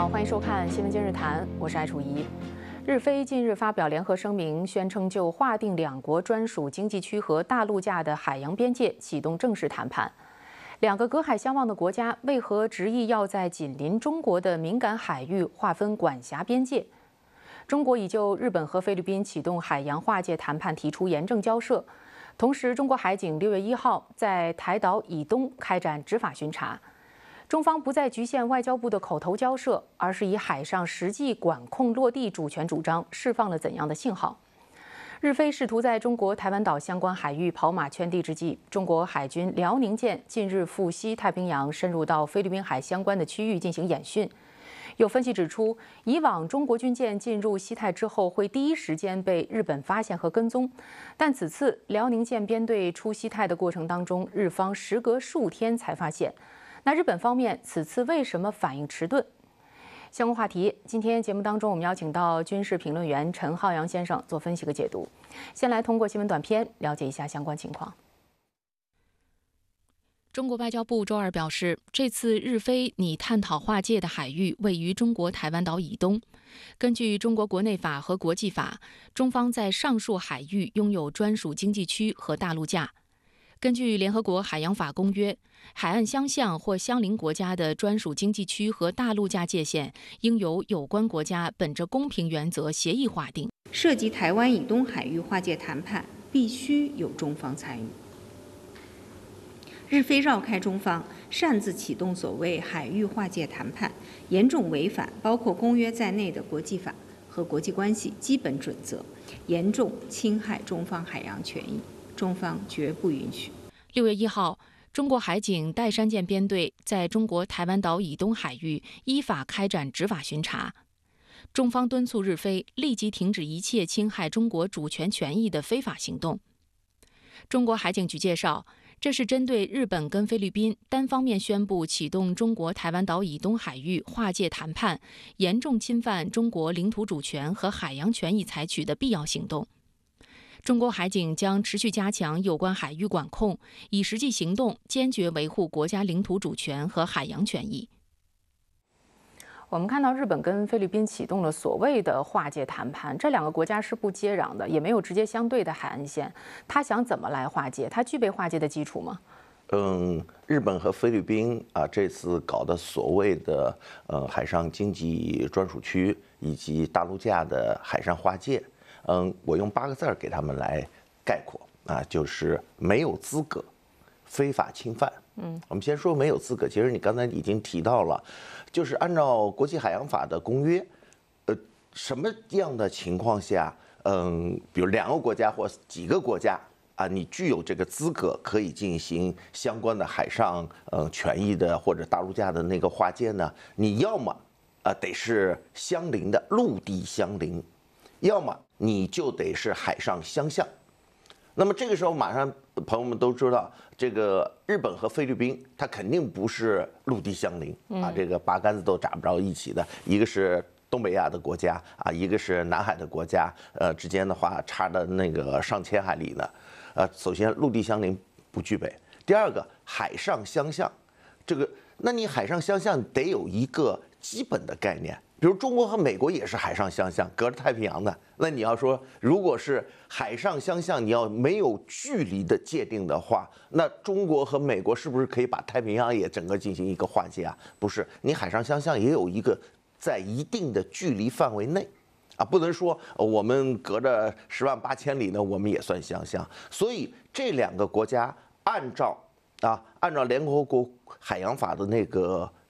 好，欢迎收看《新闻今日谈》，我是艾楚怡。日菲近日发表联合声明，宣称就划定两国专属经济区和大陆架的海洋边界启动正式谈判。两个隔海相望的国家为何执意要在紧邻中国的敏感海域划分管辖边界？中国已就日本和菲律宾启动海洋划界谈判提出严正交涉。同时，中国海警6月1号在台岛以东开展执法巡查。中方不再局限外交部的口头交涉，而是以海上实际管控落地主权主张释放了怎样的信号？日菲试图在中国台湾岛相关海域跑马圈地之际，中国海军辽宁舰近日赴西太平洋，深入到菲律宾海相关的区域进行演训。有分析指出，以往中国军舰进入西太之后，会第一时间被日本发现和跟踪，但此次辽宁舰编队出西太的过程当中，日方时隔数天才发现。那日本方面此次为什么反应迟钝？相关话题，今天节目当中我们邀请到军事评论员陈浩洋先生做分析和解读。先来通过新闻短片了解一下相关情况。中国外交部周二表示，这次日菲拟探讨划界的海域位于中国台湾岛以东。根据中国国内法和国际法，中方在上述海域拥有专属经济区和大陆架。根据联合国海洋法公约，海岸相向或相邻国家的专属经济区和大陆架界限，应由有关国家本着公平原则协议划定。 涉及台湾以东海域划界谈判，必须有中方参与。日菲绕开中方，擅自启动所谓海域划界谈判，严重违反包括公约在内的国际法和国际关系基本准则，严重侵害中方海洋权益。中方绝不允许。 6月1号，中国海警岱山舰编队在中国台湾岛以东海域依法开展执法巡查。中方敦促日菲立即停止一切侵害中国主权权益的非法行动。中国海警局介绍，这是针对日本跟菲律宾单方面宣布启动中国台湾岛以东海域划界谈判，严重侵犯中国领土主权和海洋权益采取的必要行动。中国海警将持续加强有关海域管控，以实际行动坚决维护国家领土主权和海洋权益。我们看到日本跟菲律宾启动了所谓的划界谈判，这两个国家是不接壤的，也没有直接相对的海岸线。他想怎么来划界？他具备划界的基础吗？ 日本和菲律宾这次搞的所谓的海上经济专属区以及大陆架的海上划界。我用8个字给他们来概括就是没有资格，非法侵犯。我们先说没有资格，其实你刚才已经提到了，就是按照国际海洋法的公约，什么样的情况下，比如2个国家或几个国家你具有这个资格，可以进行相关的海上权益的或者大陆架的那个划界呢？你要么得是相邻的陆地相邻，要么你就得是海上相向。那么这个时候，马上朋友们都知道，这个日本和菲律宾，它肯定不是陆地相邻这个八竿子都打不着一起的。一个是东北亚的国家一个是南海的国家，之间的话差的那个上千海里呢。首先陆地相邻不具备，第二个海上相向，那你海上相向得有一个基本的概念。比如中国和美国也是海上相向，隔着太平洋的。那你要说，如果是海上相向，你要没有距离的界定的话，那中国和美国是不是可以把太平洋也整个进行一个划界啊？不是，你海上相向也有一个在一定的距离范围内不能说我们隔着10万8千里呢，我们也算相向。所以这2个国家按照联合国海洋法的那个